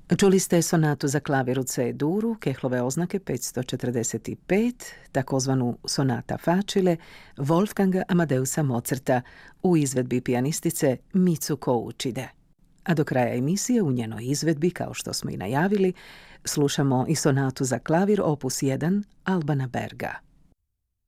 Čuli ste sonatu za klavir u C-duru, Kehlove oznake 545, takozvanu sonata facile Wolfganga Amadeusa Mozarta u izvedbi pijanistice Mitsuko Uchide. A do kraja emisije u njenoj izvedbi, kao što smo i najavili, slušamo i sonatu za klavir opus 1 Albana Berga.